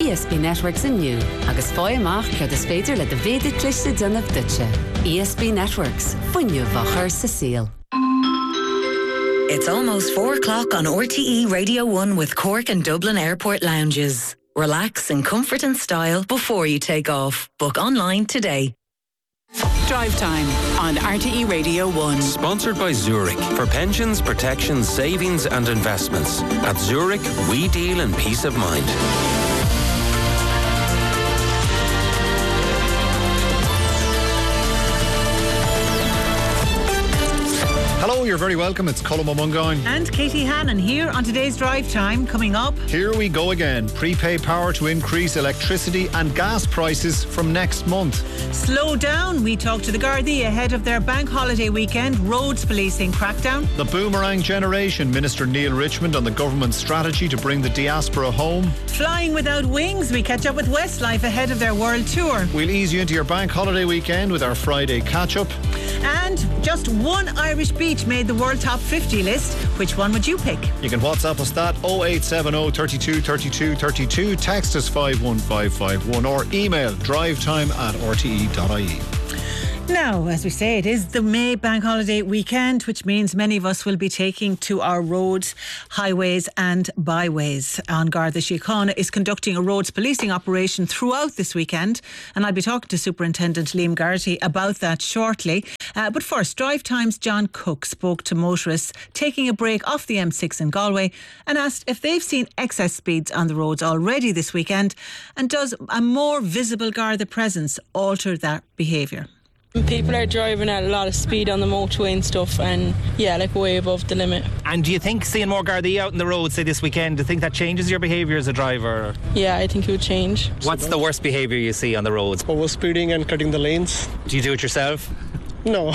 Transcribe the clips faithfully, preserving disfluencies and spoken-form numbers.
E S B Networks inniu, agus fáil amach cead is féidir le do bhéidir cliste denmh duitse. E S B Networks, fuinniu bhachar sa síl. It's almost four o'clock on R T E Radio one with Cork and Dublin Airport lounges. Relax in comfort and style before you take off. Book online today. Drive Time on R T E Radio one. Sponsored by Zurich. For pensions, protections, savings and investments. At Zurich, we deal in peace of mind. Hello, you're very welcome. It's Colm O'Mungáin. And Katie Hannon here on today's Drive Time. Coming up, here we go again. Prepay power to increase electricity and gas prices from next month. Slow down. We talk to the Gardaí ahead of their bank holiday weekend. Roads policing crackdown. The boomerang generation. Minister Neil Richmond on the government's strategy to bring the diaspora home. Flying without wings. We catch up with Westlife ahead of their world tour. We'll ease you into your bank holiday weekend with our Friday catch-up. And just one Irish beach made the World Top fifty list. Which one would you pick? You can WhatsApp us that oh eight seven oh, thirty-two, thirty-two, thirty-two, text us five one five five one or email drivetime at r t e dot i e. Now, as we say, it is the May bank holiday weekend, which means many of us will be taking to our roads, highways and byways. An Garda Síochána is conducting a roads policing operation throughout this weekend, and I'll be talking to Superintendent Liam Garrity about that shortly. Uh, but first, Drive Time's John Cook spoke to motorists taking a break off the M six in Galway and asked if they've seen excess speeds on the roads already this weekend, and does a more visible Garda presence alter that behaviour? People are driving at a lot of speed on the motorway and stuff, and yeah, like way above the limit. And do you think seeing more Gardaí out on the road, say this weekend, do you think that changes your behaviour as a driver? Yeah, I think it would change. What's the worst behaviour you see on the roads? Overspeeding and cutting the lanes. Do you do it yourself? No,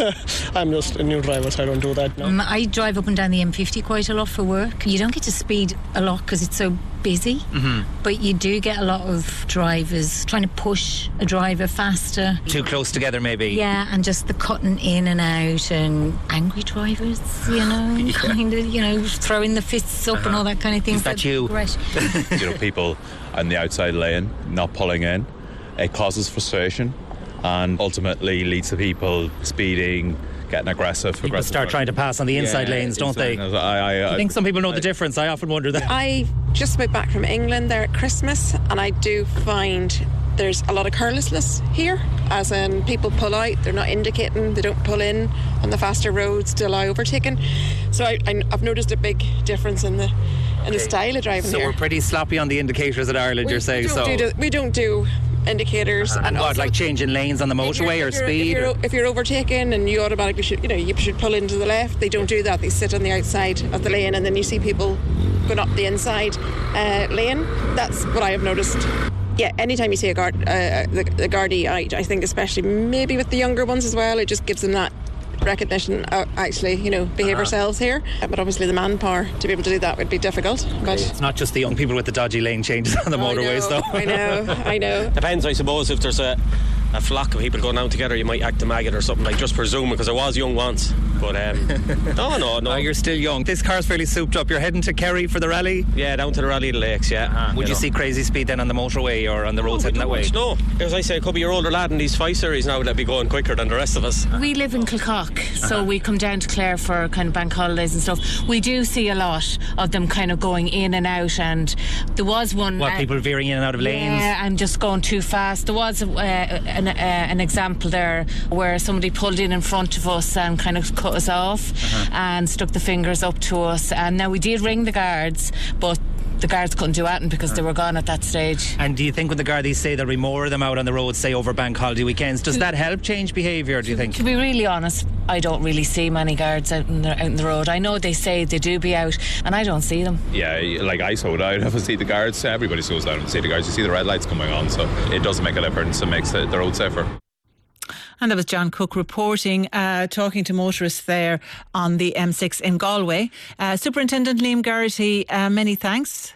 I'm just a new driver, so I don't do that now. Um, I drive up and down the M fifty quite a lot for work. You don't get to speed a lot because it's so busy, mm-hmm. but you do get a lot of drivers trying to push a driver faster. Too close together, maybe? Yeah, and just the cutting in and out, and angry drivers, you know, yeah. kind of, you know, throwing the fists up uh-huh. and all that kind of thing. Is that you? You know, people on the outside lane not pulling in, it causes frustration and ultimately leads to people speeding, getting aggressive. People aggressive start trying to pass on the inside yeah, lanes, don't they? I, I, I, I think some people know the difference. I often wonder that. I just got back from England there at Christmas, and I do find there's a lot of carelessness here, as in people pull out, they're not indicating, they don't pull in on the faster roads to allow overtaking. So I, I, I've noticed a big difference in the in okay. the style of driving so here. So we're pretty sloppy on the indicators at Ireland, we, you're saying? We don't, so do, we don't do indicators. Uh-huh. And what, also, like changing lanes on the motorway or if speed? If you're, if you're overtaking and you automatically should, you know, you should pull into the left. They don't do that. They sit on the outside of the lane, and then you see people going up the inside uh, lane. That's what I have noticed. Yeah, anytime you see a guard, uh, the, the Gardaí, I, I think especially maybe with the younger ones as well, it just gives them that recognition, uh, actually, you know, behave uh-huh. ourselves here. But obviously the manpower to be able to do that would be difficult. But it's not just the young people with the dodgy lane changes on the oh, motorways, though. I know, I know. Depends, I suppose, if there's a, a flock of people going out together, you might act a maggot or something, like just presuming, because I was young once. But um, no, no, no. Oh, you're still young. This car's fairly souped up. You're heading to Kerry for the rally? Yeah, down to the Rally of the Lakes, yeah. Uh-huh. Would you, you know. see crazy speed then on the motorway or on the roads no, heading that way? Much, no, as I say, it could be your older lad in these five series now that'd be going quicker than the rest of us. We live in Kilcock, so uh-huh. we come down to Clare for kind of bank holidays and stuff. We do see a lot of them kind of going in and out, and there was one... What, uh, people veering in and out of lanes? Yeah, and just going too fast. There was uh, an, uh, an example there where somebody pulled in in front of us and kind of cut us off uh-huh. and stuck the fingers up to us, and now we did ring the guards, but the guards couldn't do anything because uh-huh. they were gone at that stage. And do you think when the Gardaí say there'll be more of them out on the road, say over bank holiday weekends, does that help change behaviour, do you think? To be really honest, I don't really see many guards out in the, out in the road. I know they say they do be out, and I don't see them. Yeah, like I saw it, I never see the guards. Everybody goes down and see the guards. You see the red lights coming on, so it does make a difference. It makes the, the road safer. And that was John Cook reporting, uh, talking to motorists there on the M six in Galway. Uh, Superintendent Liam Garrity, uh, many thanks.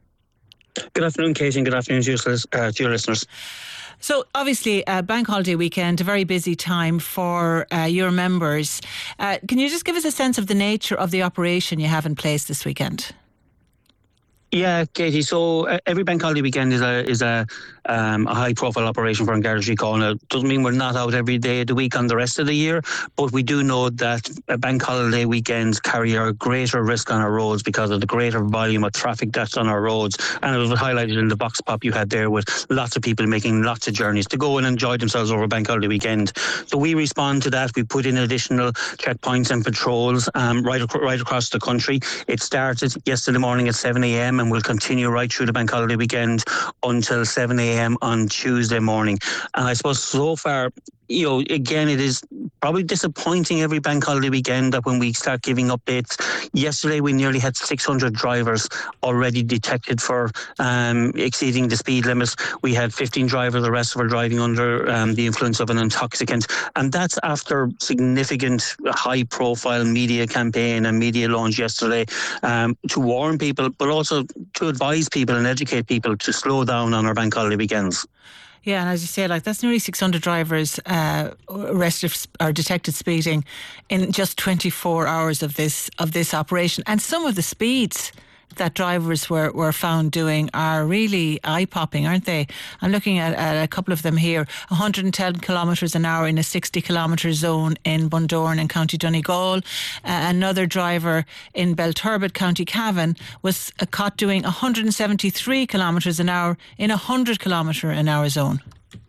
Good afternoon, Katie, and good afternoon to your, uh, to your listeners. So obviously uh, bank holiday weekend, a very busy time for uh, your members. Uh, can you just give us a sense of the nature of the operation you have in place this weekend? Yeah, Katie. So uh, every bank holiday weekend is a is a, um, a high profile operation for Garda Síochána. It doesn't mean we're not out every day of the week on the rest of the year, but we do know that uh, bank holiday weekends carry a greater risk on our roads because of the greater volume of traffic that's on our roads. And it was highlighted in the box pop you had there with lots of people making lots of journeys to go and enjoy themselves over bank holiday weekend. So we respond to that. We put in additional checkpoints and patrols um, right ac- right across the country. It started yesterday morning at seven a.m. and will continue right through the bank holiday weekend until seven a.m. on Tuesday morning. And I suppose so far, you know, again, it is probably disappointing every bank holiday weekend that when we start giving updates. Yesterday, we nearly had six hundred drivers already detected for um, exceeding the speed limit. We had fifteen drivers arrested for driving under um, the influence of an intoxicant. And that's after significant high-profile media campaign and media launch yesterday um, to warn people, but also to advise people and educate people to slow down on our bank holiday weekends. Yeah, and as you say, like that's nearly six hundred drivers uh, arrested or detected speeding in just twenty-four hours of this of this operation. And some of the speeds that drivers were, were found doing are really eye-popping, aren't they? I'm looking at, at a couple of them here. one hundred ten kilometres an hour in a sixty kilometre zone in Bundoran in County Donegal. Uh, another driver in Belturbet, County Cavan, was uh, caught doing one hundred seventy-three kilometres an hour in a one hundred kilometre an hour zone.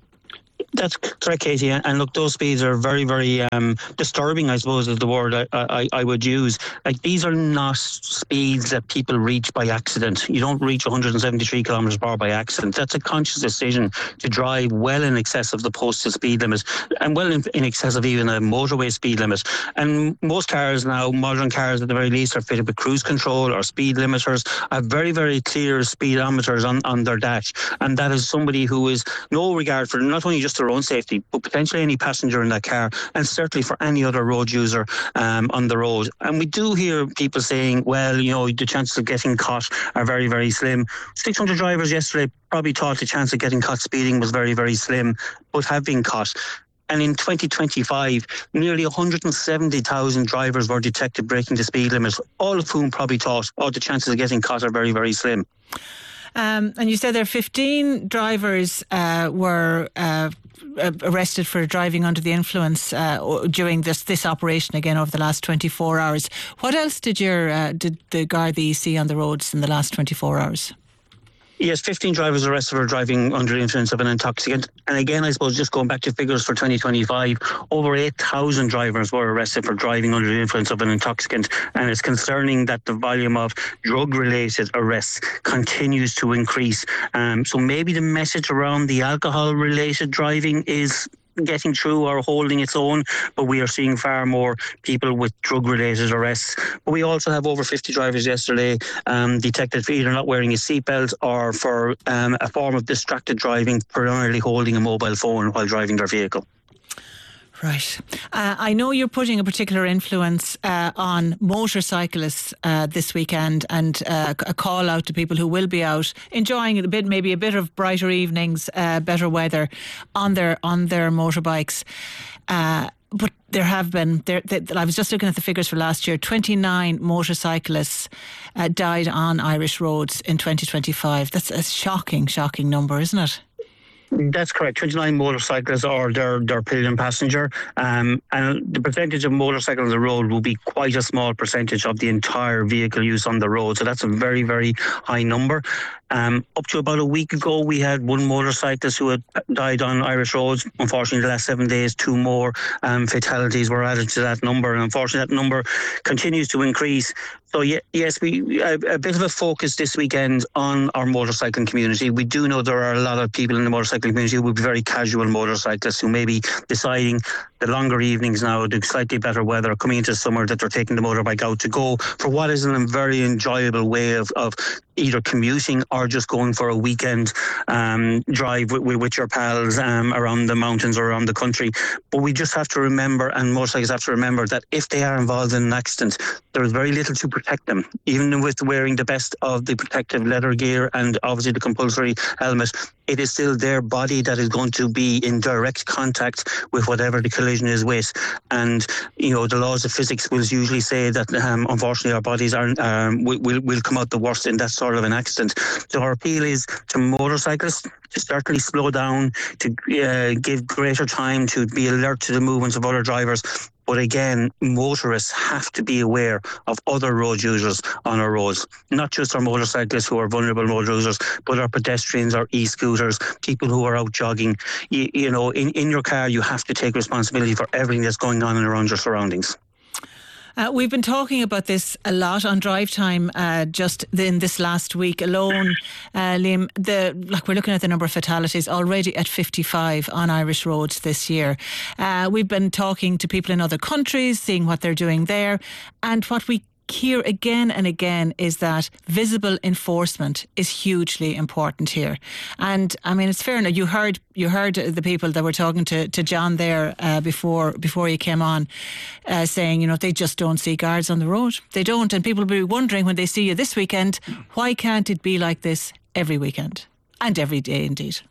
That's correct, Katie. And look, those speeds are very, very um, disturbing, I suppose, is the word I, I, I would use. Like, these are not speeds that people reach by accident. You don't reach one hundred seventy-three kilometres per hour by accident. That's a conscious decision to drive well in excess of the posted speed limit and well in, in excess of even a motorway speed limit. And most cars now, modern cars at the very least, are fitted with cruise control or speed limiters, have very, very clear speedometers on, on their dash. And that is somebody who is no regard for not only just their own safety, but potentially any passenger in that car, and certainly for any other road user um, on the road. And we do hear people saying, well, you know, the chances of getting caught are very, very slim. six hundred drivers yesterday probably thought the chance of getting caught speeding was very, very slim, but have been caught. And in twenty twenty-five, nearly one hundred seventy thousand drivers were detected breaking the speed limit, all of whom probably thought, oh, the chances of getting caught are very, very slim. Um, and you said there fifteen drivers uh, were uh, arrested for driving under the influence uh, during this this operation again over the last twenty-four hours. What else did your uh, did the Gardaí see on the roads in the last twenty-four hours? Yes, fifteen drivers arrested for driving under the influence of an intoxicant. And again, I suppose just going back to figures for twenty twenty-five, over eight thousand drivers were arrested for driving under the influence of an intoxicant. And it's concerning that the volume of drug-related arrests continues to increase. Um, so maybe the message around the alcohol-related driving is getting through or holding its own, but we are seeing far more people with drug-related arrests. But we also have over fifty drivers yesterday um, detected for either not wearing a seatbelt or for um, a form of distracted driving, primarily holding a mobile phone while driving their vehicle. Right. Uh, I know you're putting a particular influence uh, on motorcyclists uh, this weekend, and uh, a call out to people who will be out enjoying a bit, maybe a bit of brighter evenings, uh, better weather on their on their motorbikes. Uh, but there have been, there, there, I was just looking at the figures for last year, twenty-nine motorcyclists uh, died on Irish roads in twenty twenty-five. That's a shocking, shocking number, isn't it? That's correct. twenty-nine motorcyclists or their, their pillion passenger. Um, and the percentage of motorcycles on the road will be quite a small percentage of the entire vehicle use on the road. So that's a very, very high number. Um, up to about a week ago, we had one motorcyclist who had died on Irish roads. Unfortunately, the last seven days, two more um, fatalities were added to that number. And unfortunately, that number continues to increase. So, yeah, yes, we a, a bit of a focus this weekend on our motorcycling community. We do know there are a lot of people in the motorcycling community who will be very casual motorcyclists who may be deciding the longer evenings now, the slightly better weather coming into summer, that they're taking the motorbike out to go for what is a very enjoyable way of, of either commuting or just going for a weekend um, drive with, with your pals um, around the mountains or around the country. But we just have to remember, and motorcyclists have to remember, that if they are involved in an accident, there is very little to protect them. Even with wearing the best of the protective leather gear and obviously the compulsory helmet, it is still their body that is going to be in direct contact with whatever the collision is with. And, you know, the laws of physics will usually say that, um, unfortunately, our bodies are, um, will, will, will come out the worst in that sort of an accident. So our appeal is to motorcyclists to certainly slow down, to uh, give greater time, to be alert to the movements of other drivers. But again, motorists have to be aware of other road users on our roads, not just our motorcyclists who are vulnerable road users, but our pedestrians, our e-scooters, people who are out jogging. You, you know, in, in your car, you have to take responsibility for everything that's going on and around your surroundings. Uh, we've been talking about this a lot on Drive Time, uh, just in this last week alone, uh, Liam. The like we're looking at the number of fatalities already at fifty-five on Irish roads this year. Uh, we've been talking to people in other countries, seeing what they're doing there, and what we hear again and again is that visible enforcement is hugely important here. And I mean, it's fair enough. You heard you heard the people that were talking to, to John there uh, before before you came on, uh, saying, you know, they just don't see guards on the road. They don't. And people will be wondering when they see you this weekend, why can't it be like this every weekend and every day indeed?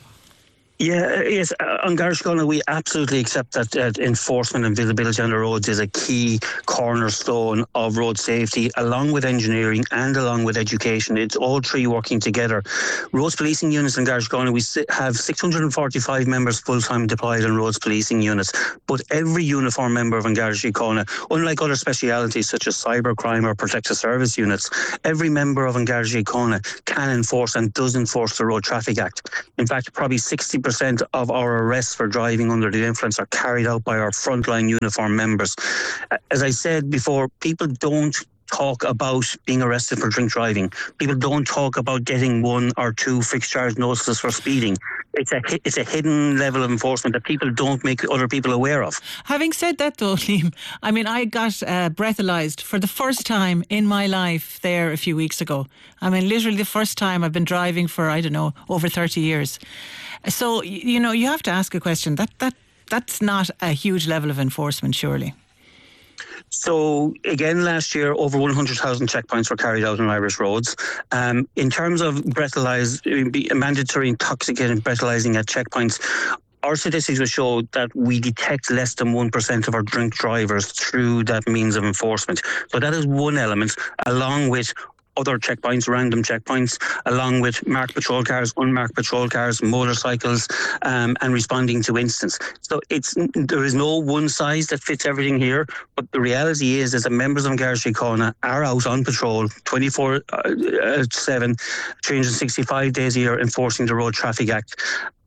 Yeah, yes, uh, on Garda Síochána we absolutely accept that uh, enforcement and visibility on the roads is a key cornerstone of road safety, along with engineering and along with education. It's all three working together. Roads policing units in Garda Síochána, we have six hundred forty-five members full-time deployed in roads policing units, but every uniformed member of Garda Síochána, unlike other specialities such as cybercrime or protective service units, every member of Garda Síochána can enforce and does enforce the Road Traffic Act. In fact, probably sixty percent of our arrests for driving under the influence are carried out by our frontline uniform members. As I said before, people don't talk about being arrested for drink driving. People don't talk about getting one or two fixed charge notices for speeding. It's a it's a hidden level of enforcement that people don't make other people aware of. Having said that though, Liam, I mean, I got uh, breathalyzed for the first time in my life there a few weeks ago. I mean, literally the first time. I've been driving for, I don't know, over thirty years. So, you know, you have to ask a question. That that that's not a huge level of enforcement, surely. So, again, last year, over one hundred thousand checkpoints were carried out on Irish roads. Um, in terms of breathalyze, mandatory intoxicating breathalyzing at checkpoints, our statistics will show that we detect less than one percent of our drink drivers through that means of enforcement. So that is one element, along with other checkpoints, random checkpoints, along with marked patrol cars, unmarked patrol cars, motorcycles, um, and responding to incidents. So it's there is no one size that fits everything here, but the reality is, is that members of Garda Síochána are out on patrol twenty-four seven, three hundred sixty-five days a year enforcing the Road Traffic Act.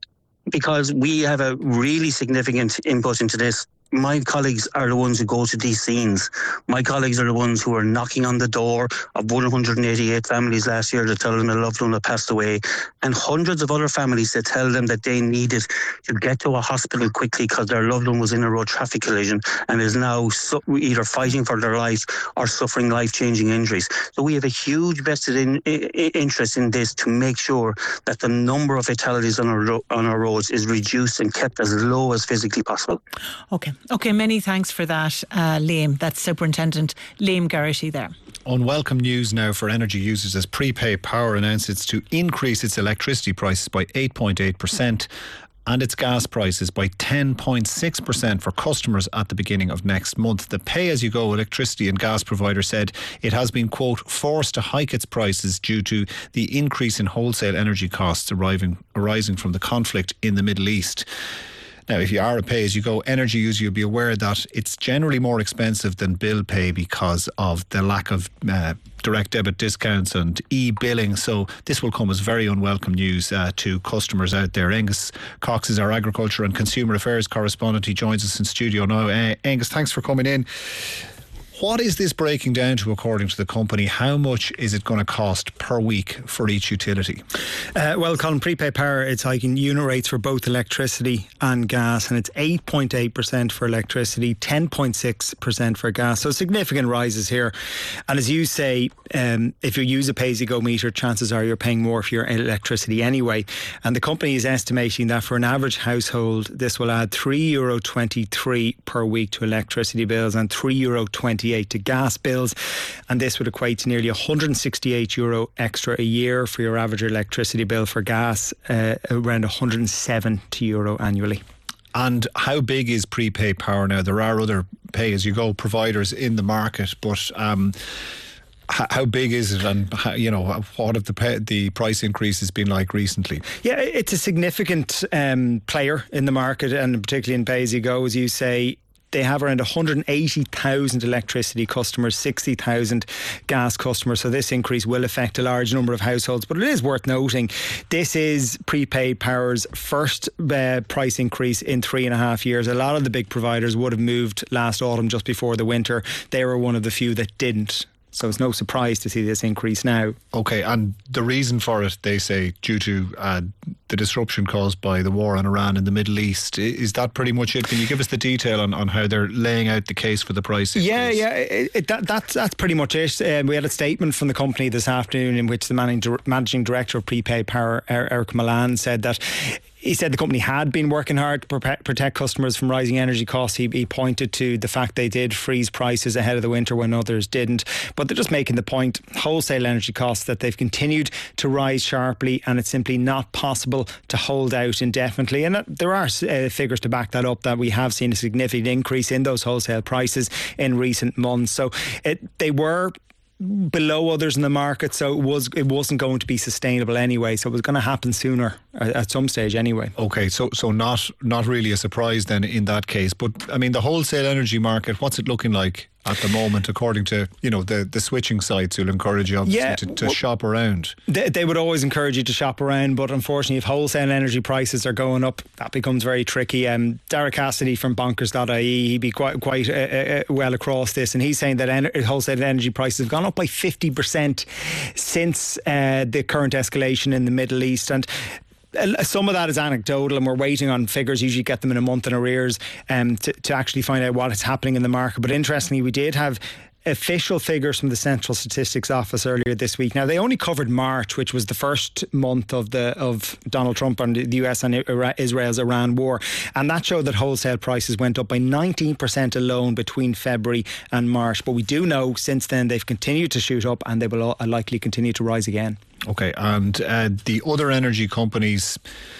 Because we have a really significant input into this. My colleagues are the ones who go to these scenes. My colleagues are the ones who are knocking on the door of one hundred eighty-eight families last year to tell them a loved one had passed away, and hundreds of other families that tell them that they needed to get to a hospital quickly because their loved one was in a road traffic collision and is now su- either fighting for their life or suffering life-changing injuries. So we have a huge vested in, I- interest in this to make sure that the number of fatalities on our, ro- on our roads is reduced and kept as low as physically possible. Okay. Okay, many thanks for that, uh, Liam. That's Superintendent Liam Garrity there. Unwelcome news now for energy users as Prepay Power announces to increase its electricity prices by eight point eight percent and its gas prices by ten point six percent for customers at the beginning of next month. The pay-as-you-go electricity and gas provider said it has been, quote, forced to hike its prices due to the increase in wholesale energy costs arriving, arising from the conflict in the Middle East. Now, if you are a pay-as-you-go energy user, you'll be aware that it's generally more expensive than bill pay because of the lack of uh, direct debit discounts and e-billing. So this will come as very unwelcome news uh, to customers out there. Angus Cox is our Agriculture and Consumer Affairs correspondent. He joins us in studio now. Uh, Angus, thanks for coming in. What is this breaking down to according to the company? How much is it going to cost per week for each utility? Uh, well, Colin, Prepay Power, it's hiking unit rates for both electricity and gas, and it's eight point eight percent for electricity, ten point six percent for gas. So significant rises here. And as you say, um, if you use a pay-as-you-go meter, chances are you're paying more for your electricity anyway. And the company is estimating that for an average household, this will add three euro twenty-three per week to electricity bills and three euro twenty-eight alleviate to gas bills, and this would equate to nearly one hundred sixty-eight euro extra a year for your average electricity bill. For gas, uh, around one hundred seventy euro annually. And how big is prepaid power now? There are other pay-as-you-go providers in the market, but um, how, how big is it, and how, you know, what have the pay, the price increases been like recently? Yeah, it's a significant um, player in the market, and particularly in pay-as-you-go, as you say. They have around one hundred eighty thousand electricity customers, sixty thousand gas customers. So this increase will affect a large number of households. But it is worth noting, this is prepaid power's first uh, price increase in three and a half years. A lot of the big providers would have moved last autumn, just before the winter. They were one of the few that didn't. So it's no surprise to see this increase now. OK, and the reason for it, they say, due to uh, the disruption caused by the war on Iran in the Middle East. Is that pretty much it? Can you give us the detail on, on how they're laying out the case for the price increase? Yeah, yeah, it, it, that, that's, that's pretty much it. Um, we had a statement from the company this afternoon in which the managing, managing director of Prepaid Power, Eric Milan, said that he said the company had been working hard to protect customers from rising energy costs. He, he pointed to the fact they did freeze prices ahead of the winter when others didn't. But they're just making the point, wholesale energy costs, that they've continued to rise sharply, and it's simply not possible to hold out indefinitely. And there are uh, figures to back that up, that we have seen a significant increase in those wholesale prices in recent months. So it, they were below others in the market, so it was it wasn't going to be sustainable anyway, so it was going to happen sooner at some stage anyway. Okay, so so not not really a surprise then in that case. But I mean, the wholesale energy market, what's it looking like at the moment, according to, you know, the, the switching sites who'll encourage you obviously yeah, to, to well, shop around? They, they would always encourage you to shop around, but unfortunately if wholesale energy prices are going up, that becomes very tricky. Um, Derek Cassidy from bonkers dot I E, he'd be quite quite uh, uh, well across this, and he's saying that en- wholesale energy prices have gone up by fifty percent since uh, the current escalation in the Middle East. And some of that is anecdotal, and we're waiting on figures. Usually get them in a month in arrears um, to, to actually find out what is happening in the market. But interestingly, we did have official figures from the Central Statistics Office earlier this week. Now, they only covered March, which was the first month of the of Donald Trump and the U S and Israel's Iran war, and that showed that wholesale prices went up by nineteen percent alone between February and March. But we do know since then they've continued to shoot up, and they will likely continue to rise again. Okay, and uh, the other energy companies,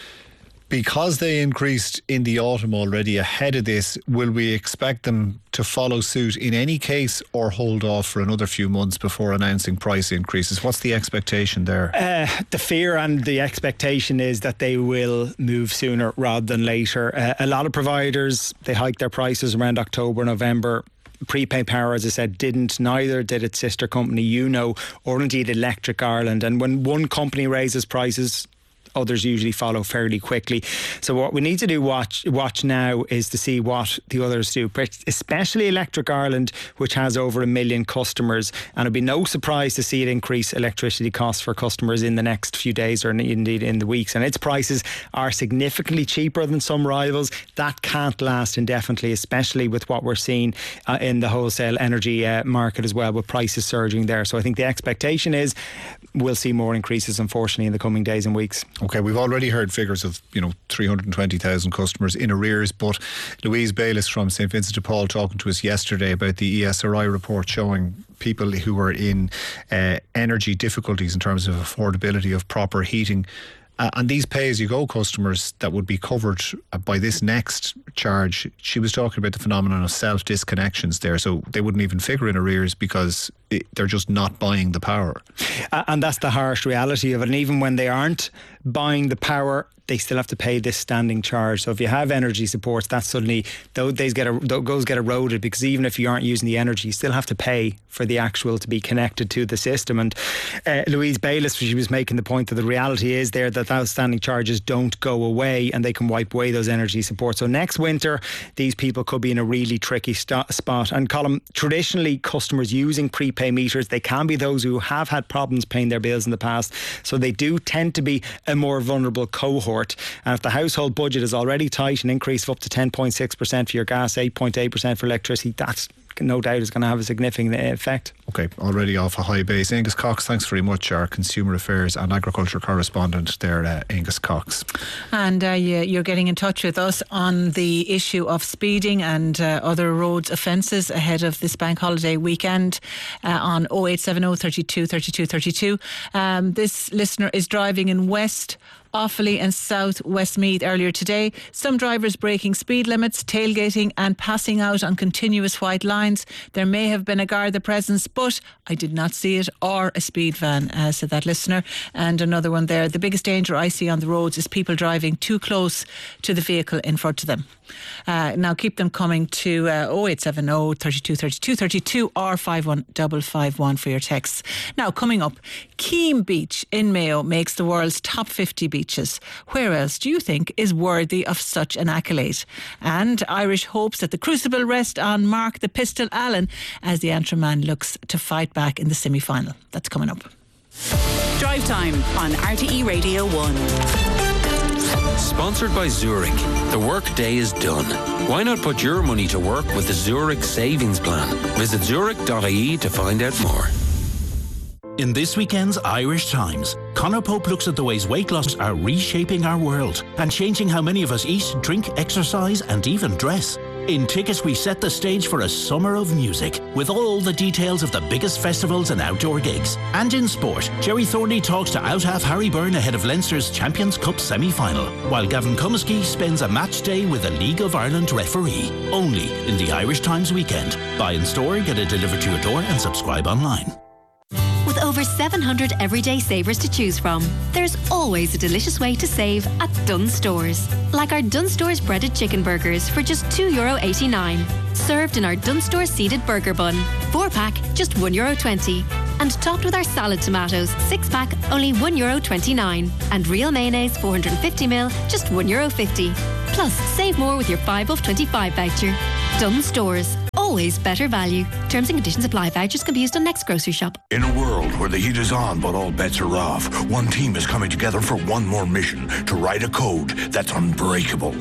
because they increased in the autumn already ahead of this, will we expect them to follow suit in any case, or hold off for another few months before announcing price increases? What's the expectation there? Uh, the fear and the expectation is that they will move sooner rather than later. Uh, a lot of providers, they hiked their prices around October, November. Prepaid Power, as I said, didn't. Neither did its sister company, UNO, or indeed Electric Ireland. And when one company raises prices, others usually follow fairly quickly. So what we need to do watch watch now is to see what the others do, especially Electric Ireland, which has over a million customers, and it'd be no surprise to see it increase electricity costs for customers in the next few days, or indeed in the weeks. And its prices are significantly cheaper than some rivals. That can't last indefinitely, especially with what we're seeing uh, in the wholesale energy uh, market as well, with prices surging there. So I think the expectation is we'll see more increases, unfortunately, in the coming days and weeks. Okay, we've already heard figures of, you know, three hundred twenty thousand customers in arrears, but Louise Bayliss from St Vincent de Paul talking to us yesterday about the E S R I report showing people who are in uh, energy difficulties in terms of affordability of proper heating. Uh, and these pay-as-you-go customers that would be covered by this next charge, she was talking about the phenomenon of self-disconnections there. So they wouldn't even figure in arrears because it, they're just not buying the power. Uh, and that's the harsh reality of it. And even when they aren't buying the power, they still have to pay this standing charge. So if you have energy supports, that suddenly those get those get eroded, because even if you aren't using the energy, you still have to pay for the actual to be connected to the system. And uh, Louise Bayliss, she was making the point that the reality is there that those standing charges don't go away, and they can wipe away those energy supports. So next winter, these people could be in a really tricky st- spot. And Colm, traditionally, customers using prepay meters, they can be those who have had problems paying their bills in the past. So they do tend to be a more vulnerable cohort. And if the household budget is already tight, an increase of up to ten point six percent for your gas, eight point eight percent for electricity, that's no doubt is going to have a significant effect. Okay, already off a high base. Angus Cox, thanks very much, our Consumer Affairs and Agriculture correspondent there, uh, Angus Cox. And uh, you're getting in touch with us on the issue of speeding and uh, other roads offences ahead of this bank holiday weekend uh, on oh eight seven oh, thirty-two, thirty-two, thirty-two. Um, this listener is driving in West Offaly and South Westmeath earlier today. Some drivers breaking speed limits, tailgating and passing out on continuous white lines. There may have been a Garda presence, but I did not see it, or a speed van, uh, said that listener. And another one there: the biggest danger I see on the roads is people driving too close to the vehicle in front of them. Uh, now keep them coming to uh, oh eight seven oh, thirty-two, thirty-two, thirty-two or five one five five one for your texts. Now coming up, Keem Beach in Mayo makes the world's top fifty beaches. Where else do you think is worthy of such an accolade? And Irish hopes that the crucible rest on Mark the Pistol Allen as the Antrim man looks to fight back in the semi-final. That's coming up. Drive Time on R T E Radio one. Sponsored by Zurich. The work day is done. Why not put your money to work with the Zurich Savings Plan? Visit zurich dot I E to find out more. In this weekend's Irish Times, Conor Pope looks at the ways weight loss are reshaping our world and changing how many of us eat, drink, exercise and even dress. In Tickets, we set the stage for a summer of music with all the details of the biggest festivals and outdoor gigs. And in sport, Jerry Thornley talks to out-half Harry Byrne ahead of Leinster's Champions Cup semi-final, while Gavin Cummiskey spends a match day with a League of Ireland referee. Only in the Irish Times weekend. Buy in store, get it delivered to your door and subscribe online. With over seven hundred everyday savers to choose from, there's always a delicious way to save at Dunnes Stores. Like our Dunnes Stores breaded chicken burgers for just two euro eighty-nine. Served in our Dunnes Stores seeded burger bun. four pack, just one euro twenty. And topped with our salad tomatoes, six pack, only one euro twenty-nine. And real mayonnaise, four hundred fifty milliliters, just one euro fifty. Plus, save more with your five off twenty-five voucher. Dunnes Stores. Always better value. Terms and conditions apply. Vouchers can be used on next grocery shop. In a world where the heat is on but all bets are off, one team is coming together for one more mission: to write a code that's unbreakable.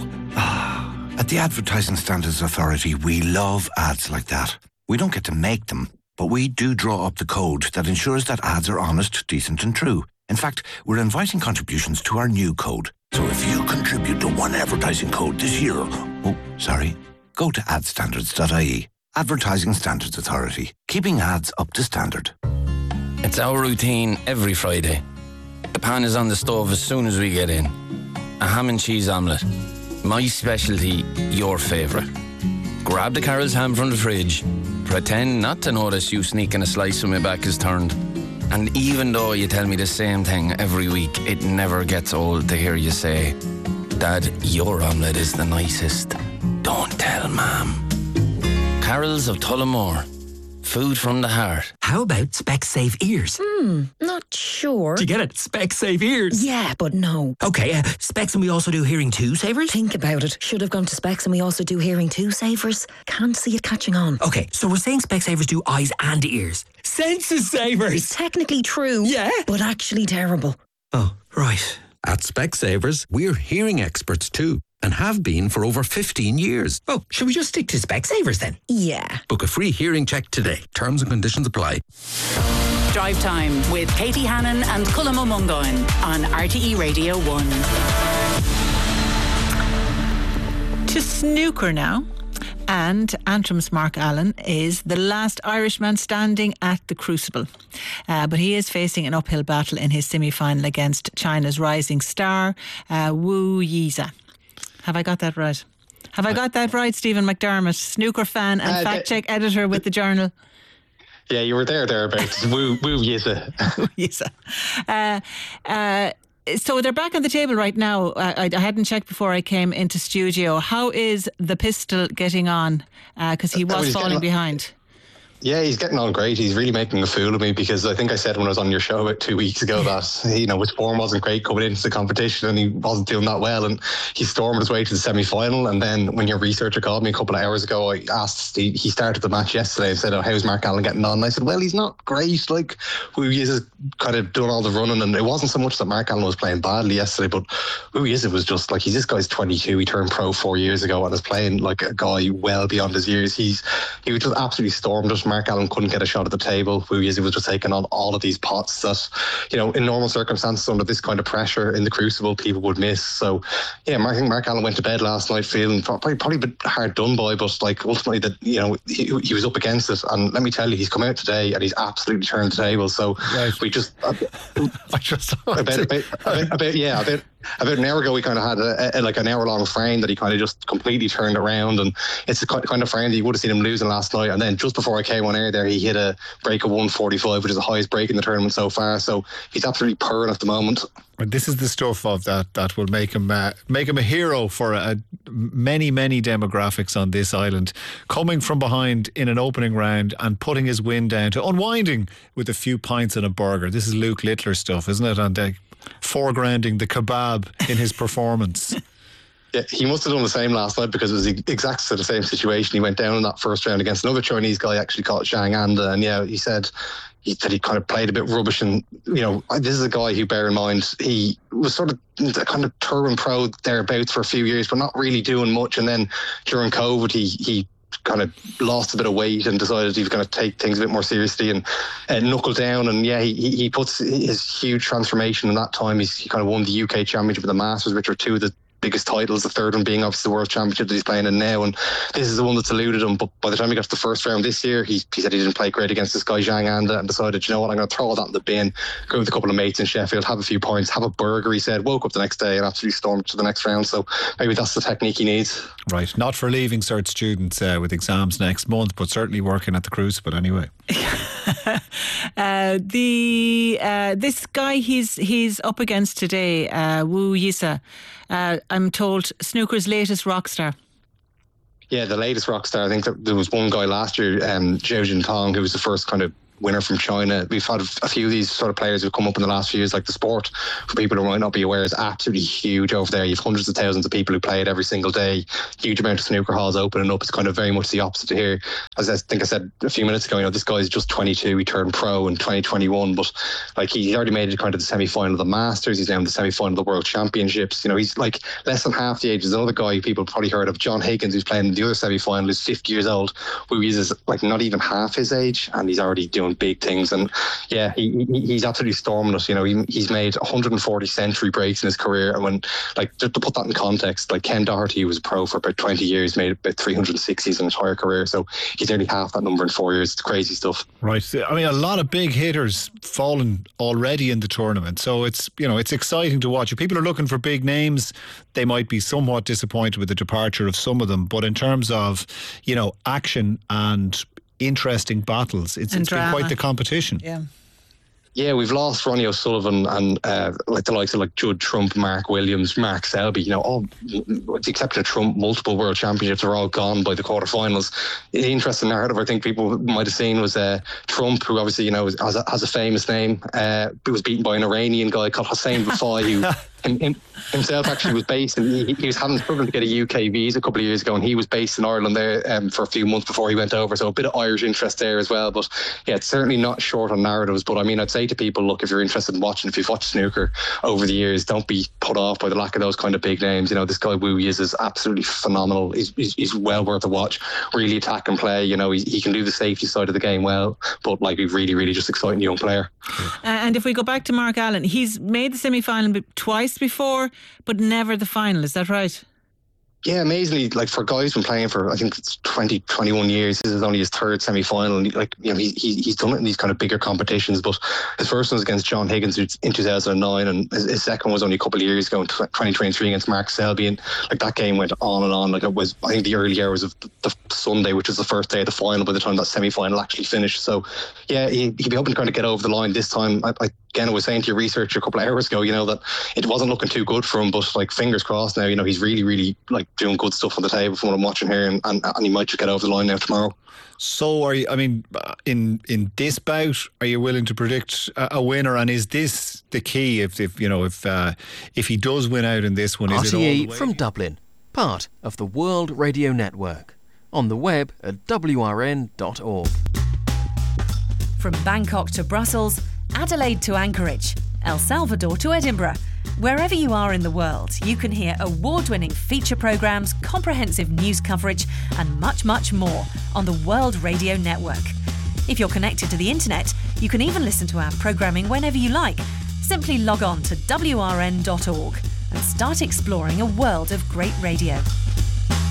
At the Advertising Standards Authority, we love ads like that. We don't get to make them, but we do draw up the code that ensures that ads are honest, decent and true. In fact, we're inviting contributions to our new code. So if you contribute to one advertising code this year, oh, sorry, go to ad standards dot I E. Advertising Standards Authority, keeping ads up to standard. It's our routine every Friday. The pan is on the stove as soon as we get in. A ham and cheese omelette. My specialty, your favourite. Grab the Carol's ham from the fridge. Pretend not to notice you sneaking a slice when my back is turned. And even though you tell me the same thing every week, it never gets old to hear you say, Dad, your omelette is the nicest. Don't tell Mum. Carol's of Tullamore. Food from the heart. How about Specsave ears? Hmm, not sure. Do you get it? Specsave ears. Yeah, but no. Okay, uh, Specs, and we also do hearing two savers? Think about it. Should have gone to Specs and we also do hearing two savers. Can't see it catching on. Okay, so we're saying Specsavers do eyes and ears. Senses savers! Technically true. Yeah. But actually terrible. Oh, right. At Specsavers, we're hearing experts too, and have been for over fifteen years. Oh, should we just stick to Specsavers then? Yeah. Book a free hearing check today. Terms and conditions apply. Drive Time with Katie Hannon and Colm O'Mungoin on R T E Radio one. To snooker now. And Antrim's Mark Allen is the last Irishman standing at the Crucible. Uh, but he is facing an uphill battle in his semi-final against China's rising star, uh, Wu Yiza. Have I got that right? Have I got that right, Stephen McDermott, snooker fan and uh, fact-check editor with the Journal? Yeah, you were there, thereabouts. Woo, woo, Yiza. Woo, Yiza. Uh, uh, So they're back on the table right now. I, I hadn't checked before I came into studio. How is the Pistol getting on? Because uh, he was, was falling behind. Yeah, he's getting on great. He's really making a fool of me because I think I said when I was on your show about two weeks ago that, you know, his form wasn't great coming into the competition and he wasn't doing that well, and he stormed his way to the semi-final. And then when your researcher called me a couple of hours ago, I asked, he, he started the match yesterday and said, oh, how's Mark Allen getting on? And I said, well, he's not great. Like, Wu Yiza kind of done all the running, and it wasn't so much that Mark Allen was playing badly yesterday, but Wu Yiza was just like, he's this guy's twenty-two. He turned pro four years ago and is playing like a guy well beyond his years. He's He was just absolutely stormed us. Mark Allen couldn't get a shot at the table. Wu Yiza was just taking on all of these pots that, you know, in normal circumstances under this kind of pressure in the crucible, people would miss. So, yeah, I think Mark Allen went to bed last night feeling probably, probably a bit hard done by, but like ultimately that, you know, he, he was up against it. And let me tell you, he's come out today and he's absolutely turned the table. So right. we just, uh, I just about, about, about, about, yeah, about, about an hour ago, we kind of had a, a, like an hour long frame that he kind of just completely turned around, and it's the kind of frame that you would have seen him losing last night. And then just before I came on air there, he hit a break of one forty-five, which is the highest break in the tournament so far. So he's absolutely purring at the moment. This is the stuff of that that will make him uh, make him a hero for a, many many demographics on this island. Coming from behind in an opening round and putting his win down to unwinding with a few pints and a burger. This is Luke Littler stuff, isn't it? And uh, foregrounding the kebab in his performance. Yeah, he must have done the same last night because it was the exact sort of same situation. He went down in that first round against another Chinese guy actually called Zhang Anda, and yeah, he said he said he kind of played a bit rubbish. And you know, this is a guy who, bear in mind, he was sort of kind of touring pro thereabouts for a few years, but not really doing much. And then during COVID, he he. kind of lost a bit of weight and decided he was going to take things a bit more seriously and uh, knuckle down. And yeah, he he puts his huge transformation in that time. He's, he kind of won the U K Championship and the Masters, which are two of the biggest titles, the third one being obviously the World Championship that he's playing in now, and this is the one that's eluded him. But by the time he got to the first round this year, he, he said he didn't play great against this guy Zhang Anda, and decided, you know what, I'm going to throw all that in the bin, go with a couple of mates in Sheffield, have a few points, have a burger, he said, woke up the next day and absolutely stormed to the next round. So maybe that's the technique he needs. Right, not for leaving cert students uh, with exams next month, but certainly working at the Crucible anyway. uh, the uh, this guy he's he's up against today, uh, Wu Yiza, uh, I'm told snooker's latest rock star. Yeah, the latest rock star. I think that there was one guy last year, um, Zhao Jintong, who was the first kind of winner from China. We've had a few of these sort of players who've come up in the last few years. Like the sport, for people who might not be aware, is absolutely huge over there. You have hundreds of thousands of people who play it every single day. Huge amount of snooker halls opening up. It's kind of very much the opposite here. As I think I said a few minutes ago, you know, this guy is just twenty-two. He turned pro in twenty twenty-one, but like he's already made it kind of the semi-final of the Masters. He's now in the semi-final of the World Championships. You know, he's like less than half the age. There's another guy people probably heard of, John Higgins, who's playing in the other semi-final. He's fifty years old, who is like not even half his age, and he's already doing big things. And yeah, he, he he's absolutely storming us. You know, he, he's made one hundred forty century breaks in his career. And when, like, to, to put that in context, like Ken Doherty was a pro for about twenty years, made about three hundred sixties in his entire career. So he's nearly half that number in four years. It's crazy stuff. Right. I mean, a lot of big hitters fallen already in the tournament. So it's, you know, it's exciting to watch. If people are looking for big names, they might be somewhat disappointed with the departure of some of them. But in terms of, you know, action and interesting battles, it's, it's been quite the competition. Yeah. Yeah, we've lost Ronnie O'Sullivan and uh, like the likes of like Judd Trump, Mark Williams, Mark Selby. You know, all with the exception of Trump, multiple world championships are all gone by the quarterfinals. The interesting narrative I think people might have seen was uh, Trump, who obviously, you know, has a, has a famous name, uh, was beaten by an Iranian guy called Hossein Bafai, who him, him, himself actually was based in, he, he was having struggling to get a U K visa a couple of years ago, and he was based in Ireland there um, for a few months before he went over. So a bit of Irish interest there as well. But yeah, it's certainly not short on narratives. But I mean, I'd say to people, look, if you're interested in watching, if you've watched snooker over the years, don't be put off by the lack of those kind of big names. You know, this guy Wu Yiza is absolutely phenomenal. He's, he's, he's well worth a watch. Really attack and play. You know, he, he can do the safety side of the game well, but like a really, really just exciting young player. Uh, and if we go back to Mark Allen, he's made the semi-final twice before, but never the final. Is that right? Yeah, amazingly, like for guys who's been playing for, I think it's twenty, twenty-one years, this is only his third semi-final, and like, you know, he, he, he's done it in these kind of bigger competitions. But his first one was against John Higgins in two thousand nine, and his, his second one was only a couple of years ago in twenty twenty-three against Mark Selby, and like that game went on and on. Like it was, I think, the early hours of the, the Sunday, which was the first day of the final, by the time that semi-final actually finished. So yeah, he, he'd be hoping to kind of get over the line this time. I, I Again, I was saying to your researcher a couple of hours ago, you know, that it wasn't looking too good for him, but like fingers crossed now, you know, he's really, really like doing good stuff on the table from what I'm watching here, and, and, and he might just get over the line now tomorrow. So, are you, I mean, in in this bout, are you willing to predict a, a winner? And is this the key? If, if you know, if uh, if he does win out in this one, R is it T E all the way? from Dublin, part of the World Radio Network. On the web at w r n dot org. From Bangkok to Brussels, Adelaide to Anchorage, El Salvador to Edinburgh. Wherever you are in the world, you can hear award-winning feature programmes, comprehensive news coverage and much, much more on the World Radio Network. If you're connected to the internet, you can even listen to our programming whenever you like. Simply log on to w r n dot org and start exploring a world of great radio.